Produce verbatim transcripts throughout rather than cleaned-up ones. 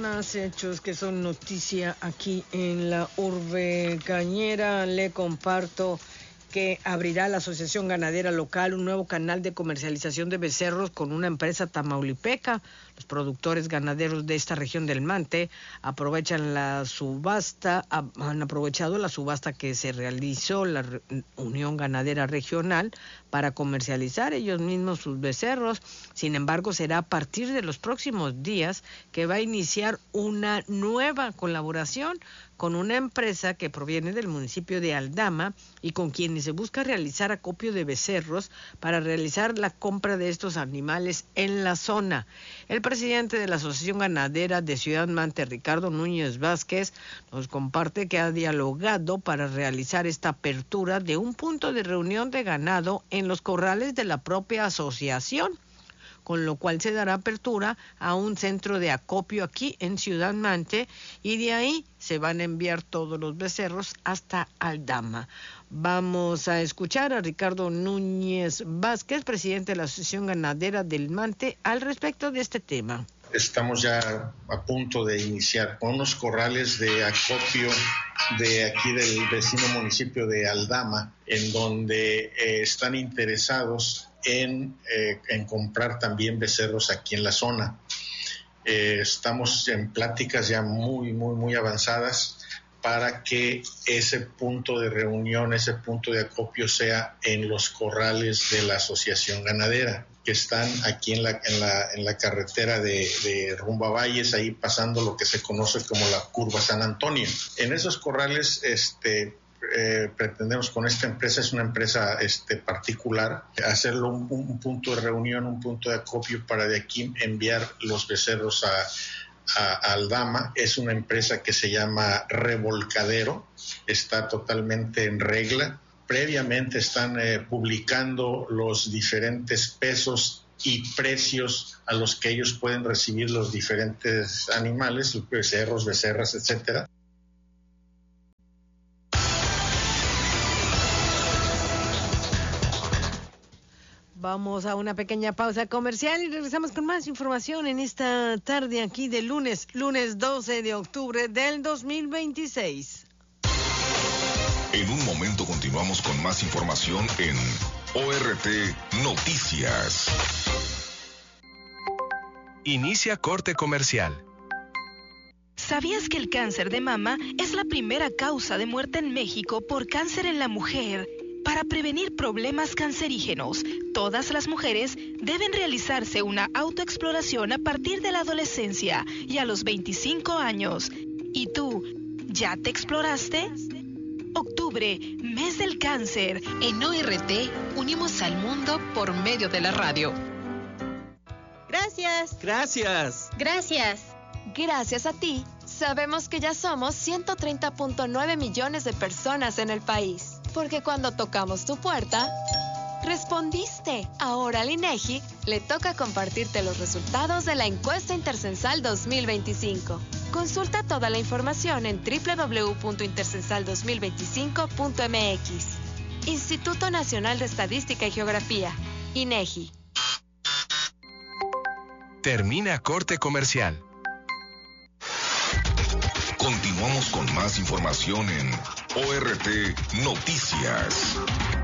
Más hechos que son noticia aquí en la urbe cañera. Le comparto que abrirá la Asociación Ganadera Local un nuevo canal de comercialización de becerros con una empresa tamaulipeca. Los productores ganaderos de esta región del Mante aprovechan la subasta, han aprovechado la subasta que se realizó la Unión Ganadera Regional para comercializar ellos mismos sus becerros. Sin embargo, será a partir de los próximos días que va a iniciar una nueva colaboración con una empresa que proviene del municipio de Aldama y con quienes se busca realizar acopio de becerros para realizar la compra de estos animales en la zona. El presidente de la Asociación Ganadera de Ciudad Mante, Ricardo Núñez Vázquez, nos comparte que ha dialogado para realizar esta apertura de un punto de reunión de ganado en los corrales de la propia asociación, con lo cual se dará apertura a un centro de acopio aquí en Ciudad Mante y de ahí se van a enviar todos los becerros hasta Aldama. Vamos a escuchar a Ricardo Núñez Vázquez, presidente de la Asociación Ganadera del Mante, al respecto de este tema. Estamos ya a punto de iniciar con unos corrales de acopio de aquí del vecino municipio de Aldama, en donde eh, están interesados en, eh, en comprar también becerros aquí en la zona. Eh, estamos en pláticas ya muy, muy, muy avanzadas para que ese punto de reunión, ese punto de acopio sea en los corrales de la Asociación Ganadera, que están aquí en la, en la, en la carretera de, de rumbo a Valles, ahí pasando lo que se conoce como la curva San Antonio. En esos corrales, este, eh, pretendemos con esta empresa, es una empresa este, particular, hacerlo un, un punto de reunión, un punto de acopio para de aquí enviar los becerros a a Aldama. Es una empresa que se llama Revolcadero, está totalmente en regla. Previamente están eh, publicando los diferentes pesos y precios a los que ellos pueden recibir los diferentes animales, becerros, becerras, etcétera. Vamos a una pequeña pausa comercial y regresamos con más información en esta tarde aquí de lunes, lunes doce de octubre del dos mil veintiséis. En un momento continuamos con más información en O R T Noticias. Inicia corte comercial. ¿Sabías que el cáncer de mama es la primera causa de muerte en México por cáncer en la mujer? Para prevenir problemas cancerígenos, todas las mujeres deben realizarse una autoexploración a partir de la adolescencia y a los veinticinco años. ¿Y tú, ya te exploraste? Octubre, mes del cáncer. En O R T unimos al mundo por medio de la radio. Gracias. Gracias. Gracias. Gracias a ti, sabemos que ya somos ciento treinta punto nueve millones de personas en el país. Porque cuando tocamos tu puerta, respondiste. Ahora al INEGI le toca compartirte los resultados de la encuesta intercensal dos mil veinticinco. Consulta toda la información en doble u doble u doble u punto intercensal dos mil veinticinco punto m x. Instituto Nacional de Estadística y Geografía, INEGI. Termina corte comercial. Continuamos con más información en O R T Noticias.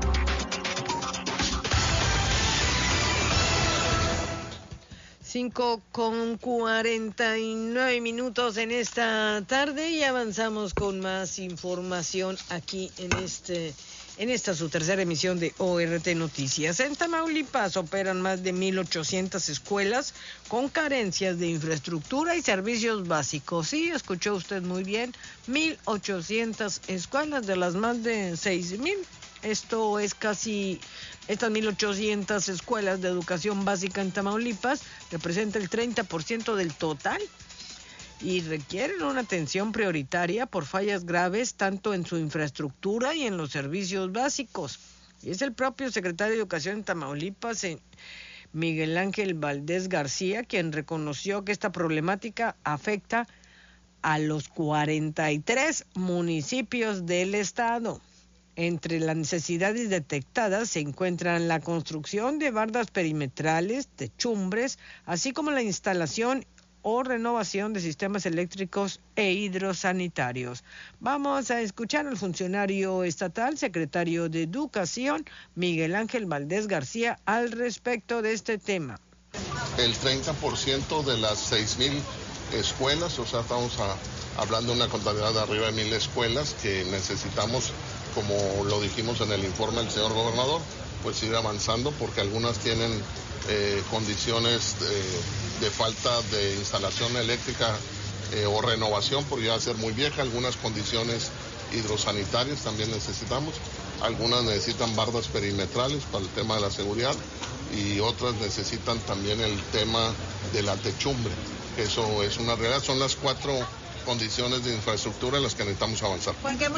Cinco con cuarenta y nueve minutos en esta tarde y avanzamos con más información aquí en este en esta su tercera emisión de O R T Noticias. En Tamaulipas operan más de mil ochocientas escuelas con carencias de infraestructura y servicios básicos. Sí, escuchó usted muy bien, mil ochocientas escuelas de las más de seis mil. Esto es casi, estas mil ochocientas escuelas de educación básica en Tamaulipas representa el treinta por ciento del total y requieren una atención prioritaria por fallas graves tanto en su infraestructura y en los servicios básicos. Y es el propio secretario de Educación en Tamaulipas, Miguel Ángel Valdés García, quien reconoció que esta problemática afecta a los cuarenta y tres municipios del estado. Entre las necesidades detectadas se encuentran la construcción de bardas perimetrales, techumbres, así como la instalación o renovación de sistemas eléctricos e hidrosanitarios. Vamos a escuchar al funcionario estatal, secretario de Educación, Miguel Ángel Valdés García, al respecto de este tema. El treinta por ciento de las seis mil escuelas, o sea, estamos a, hablando de una contabilidad de arriba de mil escuelas que necesitamos, como lo dijimos en el informe del señor gobernador, pues ir avanzando porque algunas tienen eh, condiciones de, de falta de instalación eléctrica eh, o renovación porque ya va a ser muy vieja, algunas condiciones hidrosanitarias también necesitamos, algunas necesitan bardas perimetrales para el tema de la seguridad y otras necesitan también el tema de la techumbre. Eso es una realidad, son las cuatro condiciones de infraestructura en las que necesitamos avanzar.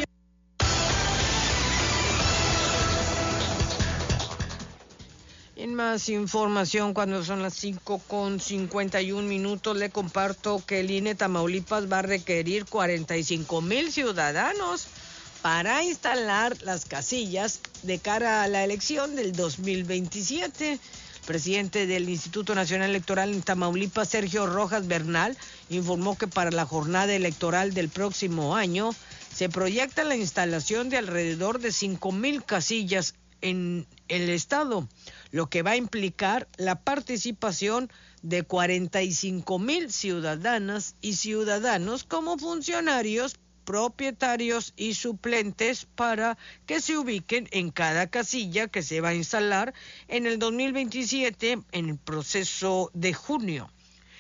En más información, cuando son las cinco con cincuenta y un minutos, le comparto que el I N E Tamaulipas va a requerir cuarenta y cinco mil ciudadanos para instalar las casillas de cara a la elección del dos mil veintisiete. El presidente del Instituto Nacional Electoral en Tamaulipas, Sergio Rojas Bernal, informó que para la jornada electoral del próximo año se proyecta la instalación de alrededor de cinco mil casillas en el estado, lo que va a implicar la participación de cuarenta y cinco mil ciudadanas y ciudadanos como funcionarios, propietarios y suplentes para que se ubiquen en cada casilla que se va a instalar en el dos mil veintisiete en el proceso de junio.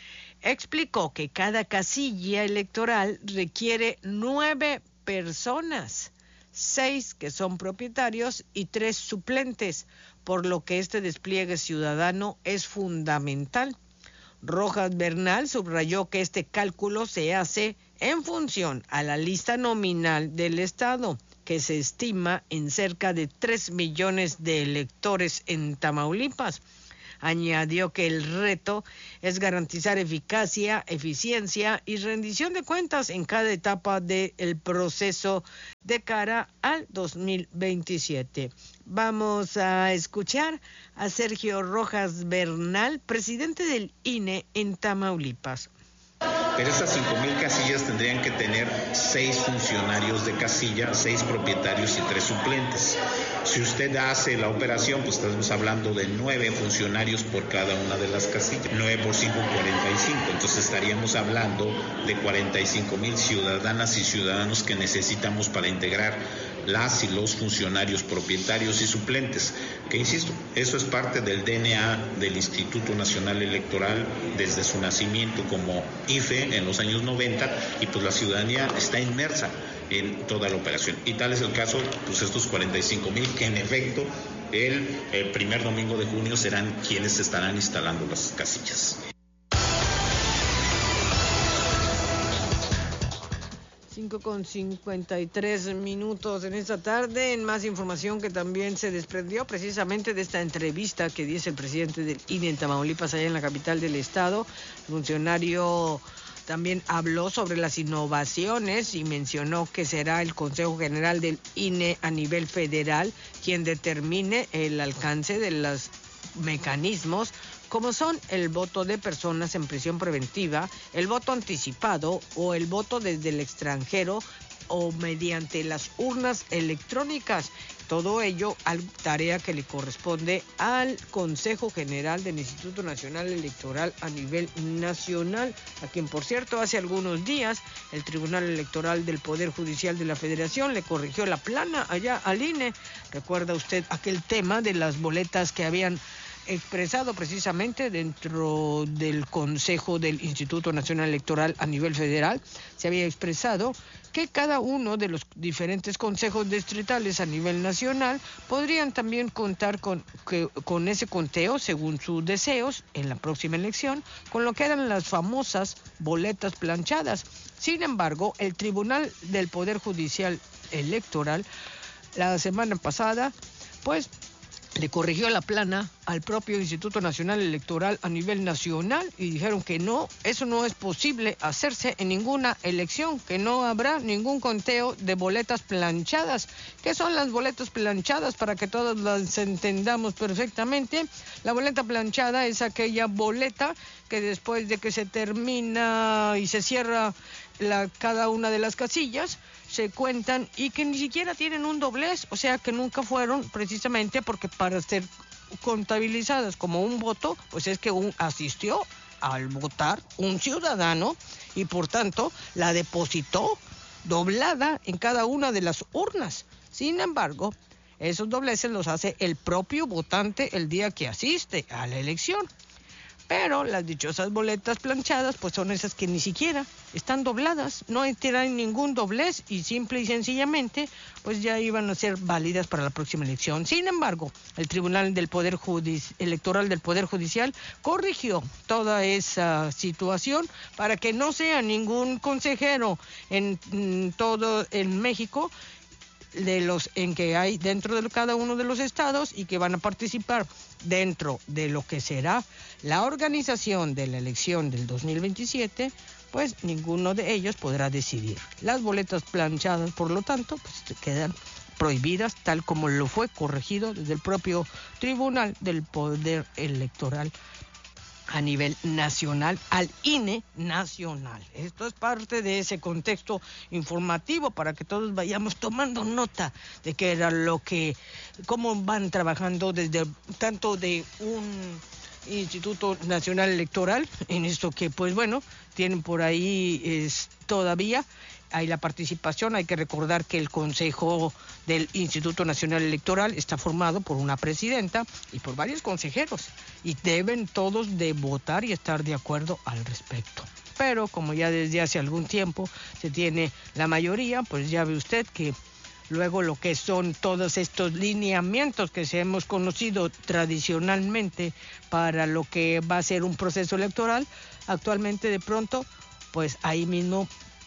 Explicó que cada casilla electoral requiere nueve personas, seis que son propietarios y tres suplentes, por lo que este despliegue ciudadano es fundamental. Rojas Bernal subrayó que este cálculo se hace en función a la lista nominal del Estado, que se estima en cerca de tres millones de electores en Tamaulipas. Añadió que el reto es garantizar eficacia, eficiencia y rendición de cuentas en cada etapa del proceso de cara al dos mil veintisiete. Vamos a escuchar a Sergio Rojas Bernal, presidente del I N E en Tamaulipas. Pero esas cinco mil casillas tendrían que tener seis funcionarios de casilla, seis propietarios y tres suplentes. Si usted hace la operación, pues estamos hablando de nueve funcionarios por cada una de las casillas. nueve por cinco, cuarenta y cinco. Entonces estaríamos hablando de cuarenta y cinco mil ciudadanas y ciudadanos que necesitamos para integrar las y los funcionarios propietarios y suplentes. Que insisto, eso es parte del D N A del Instituto Nacional Electoral desde su nacimiento como I F E en los años noventa, y pues la ciudadanía está inmersa en toda la operación. Y tal es el caso, pues estos cuarenta y cinco mil que en efecto el, el primer domingo de junio serán quienes estarán instalando las casillas. cinco con cincuenta y tres minutos en esta tarde. En más información que también se desprendió precisamente de esta entrevista que dice el presidente del I N E en Tamaulipas, allá en la capital del estado. El funcionario también habló sobre las innovaciones y mencionó que será el Consejo General del I N E a nivel federal quien determine el alcance de los mecanismos como son el voto de personas en prisión preventiva, el voto anticipado o el voto desde el extranjero o mediante las urnas electrónicas. Todo ello al tarea que le corresponde al Consejo General del Instituto Nacional Electoral a nivel nacional, a quien, por cierto, hace algunos días el Tribunal Electoral del Poder Judicial de la Federación le corrigió la plana allá al I N E. ¿Recuerda usted aquel tema de las boletas que habían expresado precisamente dentro del Consejo del Instituto Nacional Electoral a nivel federal? Se había expresado que cada uno de los diferentes consejos distritales a nivel nacional podrían también contar con, que, con ese conteo según sus deseos en la próxima elección, con lo que eran las famosas boletas planchadas. Sin embargo, el Tribunal del Poder Judicial Electoral la semana pasada, pues, le corrigió la plana al propio Instituto Nacional Electoral a nivel nacional y dijeron que no, eso no es posible hacerse en ninguna elección, que no habrá ningún conteo de boletas planchadas. ¿Qué son las boletas planchadas? Para que todos las entendamos perfectamente. La boleta planchada es aquella boleta que después de que se termina y se cierra la, cada una de las casillas, se cuentan y que ni siquiera tienen un doblez, o sea que nunca fueron precisamente porque para ser contabilizadas como un voto, pues es que un asistió al votar un ciudadano y por tanto la depositó doblada en cada una de las urnas. Sin embargo, esos dobleces los hace el propio votante el día que asiste a la elección. Pero las dichosas boletas planchadas, pues son esas que ni siquiera están dobladas, no tienen ningún doblez y simple y sencillamente, pues ya iban a ser válidas para la próxima elección. Sin embargo, el Tribunal del Poder Judici- Electoral del Poder Judicial corrigió toda esa situación para que no sea ningún consejero en, en todo en México de los en que hay dentro de cada uno de los estados y que van a participar dentro de lo que será la organización de la elección del dos mil veintisiete, pues ninguno de ellos podrá decidir. Las boletas planchadas, por lo tanto, pues quedan prohibidas, tal como lo fue corregido desde el propio Tribunal del Poder Electoral a nivel nacional, al I N E nacional. Esto es parte de ese contexto informativo para que todos vayamos tomando nota de qué era lo que, cómo van trabajando desde tanto de un Instituto Nacional Electoral, en esto que pues bueno, tienen por ahí es, todavía hay la participación. Hay que recordar que el Consejo del Instituto Nacional Electoral está formado por una presidenta y por varios consejeros y deben todos de votar y estar de acuerdo al respecto. Pero como ya desde hace algún tiempo se tiene la mayoría, pues ya ve usted que luego lo que son todos estos lineamientos que se hemos conocido tradicionalmente para lo que va a ser un proceso electoral, actualmente de pronto, pues ahí mismo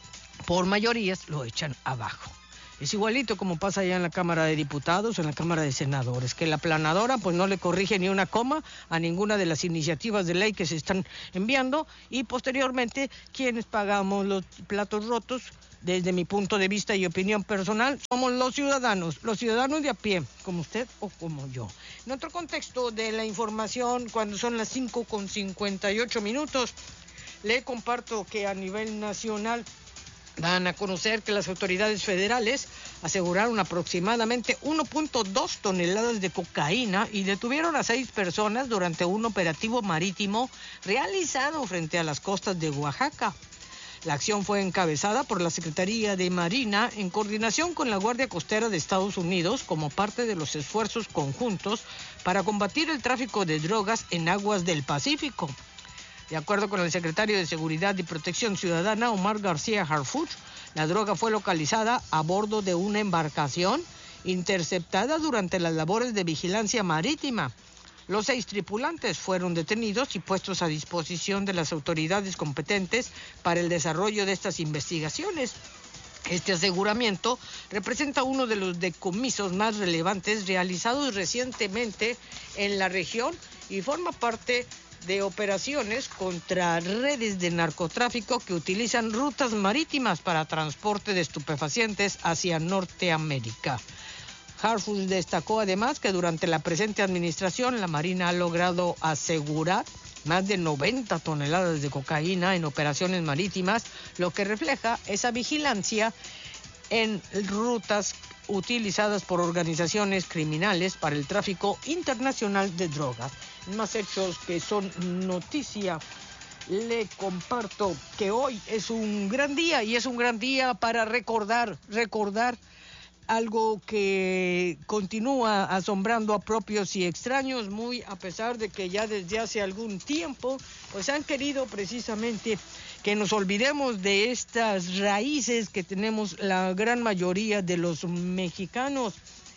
por mayorías lo echan abajo. Es igualito como pasa allá en la Cámara de Diputados o en la Cámara de Senadores, que la planadora pues no le corrige ni una coma a ninguna de las iniciativas de ley que se están enviando y posteriormente quienes pagamos los platos rotos, desde mi punto de vista y opinión personal, somos los ciudadanos, los ciudadanos de a pie, como usted o como yo. En otro contexto de la información, cuando son las cinco con cincuenta y ocho minutos, le comparto que a nivel nacional dan a conocer que las autoridades federales aseguraron aproximadamente uno punto dos toneladas de cocaína y detuvieron a seis personas durante un operativo marítimo realizado frente a las costas de Oaxaca. La acción fue encabezada por la Secretaría de Marina en coordinación con la Guardia Costera de Estados Unidos como parte de los esfuerzos conjuntos para combatir el tráfico de drogas en aguas del Pacífico. De acuerdo con el secretario de Seguridad y Protección Ciudadana, Omar García Harfuch, la droga fue localizada a bordo de una embarcación interceptada durante las labores de vigilancia marítima. Los seis tripulantes fueron detenidos y puestos a disposición de las autoridades competentes para el desarrollo de estas investigaciones. Este aseguramiento representa uno de los decomisos más relevantes realizados recientemente en la región y forma parte de operaciones contra redes de narcotráfico que utilizan rutas marítimas para transporte de estupefacientes hacia Norteamérica. Harfuch destacó además que durante la presente administración la Marina ha logrado asegurar más de noventa toneladas de cocaína en operaciones marítimas, lo que refleja esa vigilancia en rutas utilizadas por organizaciones criminales para el tráfico internacional de drogas. Más hechos que son noticia. Le comparto que hoy es un gran día y es un gran día para recordar, recordar algo que continúa asombrando a propios y extraños, muy a pesar de que ya desde hace algún tiempo pues han querido precisamente que nos olvidemos de estas raíces que tenemos la gran mayoría de los mexicanos.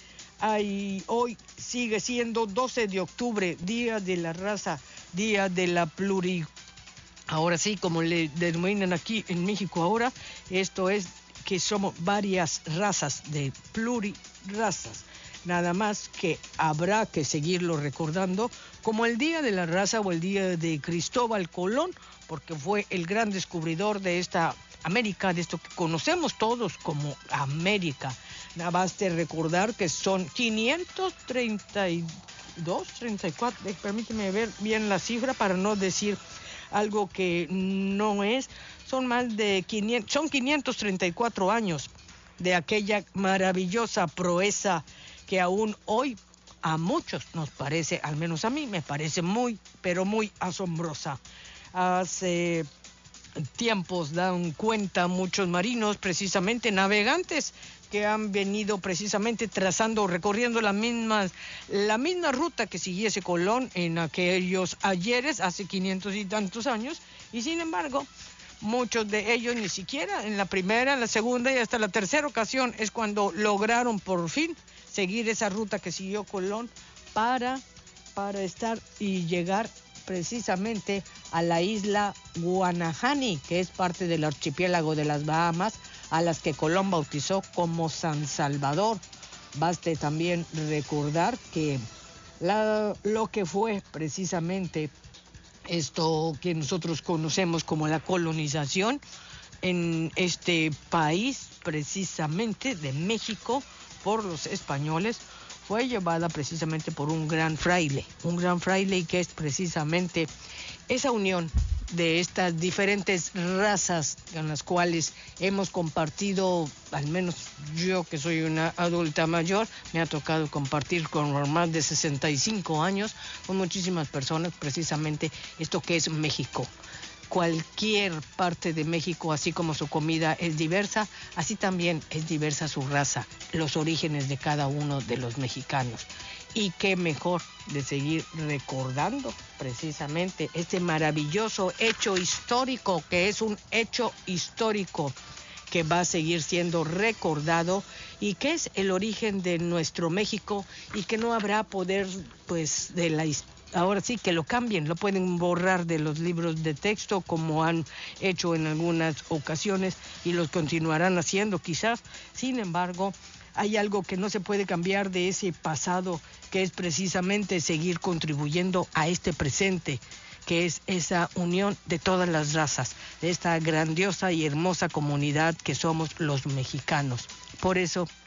Ay, hoy sigue siendo doce de octubre, Día de la Raza, Día de la Pluri. Ahora sí, como le denominan aquí en México ahora, esto es que somos varias razas de plurirrazas. nada más que habrá que seguirlo recordando como el Día de la Raza o el Día de Cristóbal Colón, porque fue el gran descubridor de esta América, de esto que conocemos todos como América. Nada más de recordar que son quinientos treinta y dos, treinta y cuatro, eh, permíteme ver bien la cifra para no decir algo que no es, son más de quinientos, son quinientos treinta y cuatro años de aquella maravillosa proeza que aún hoy a muchos nos parece, al menos a mí me parece muy, pero muy asombrosa. Hace tiempos dan cuenta muchos marinos, precisamente navegantes, que han venido precisamente trazando, recorriendo la misma, la misma ruta que siguiese Colón en aquellos ayeres, hace quinientos y tantos años, y sin embargo, muchos de ellos ni siquiera en la primera, en la segunda y hasta la tercera ocasión es cuando lograron por fin seguir esa ruta que siguió Colón para, para estar y llegar precisamente a la isla Guanahani, que es parte del archipiélago de las Bahamas, a las que Colón bautizó como San Salvador. Baste también recordar que la, lo que fue precisamente esto que nosotros conocemos como la colonización en este país, precisamente de México, por los españoles, fue llevada precisamente por un gran fraile, un gran fraile que es precisamente esa unión de estas diferentes razas con las cuales hemos compartido, al menos yo que soy una adulta mayor, me ha tocado compartir con más de sesenta y cinco años, con muchísimas personas, precisamente esto que es México. Cualquier parte de México, así como su comida es diversa, así también es diversa su raza, los orígenes de cada uno de los mexicanos. Y qué mejor de seguir recordando precisamente este maravilloso hecho histórico, que es un hecho histórico que va a seguir siendo recordado y que es el origen de nuestro México y que no habrá poder, pues, de la historia. Ahora sí que lo cambien, lo pueden borrar de los libros de texto como han hecho en algunas ocasiones y los continuarán haciendo quizás. Sin embargo, hay algo que no se puede cambiar de ese pasado, que es precisamente seguir contribuyendo a este presente, que es esa unión de todas las razas, de esta grandiosa y hermosa comunidad que somos los mexicanos. Por eso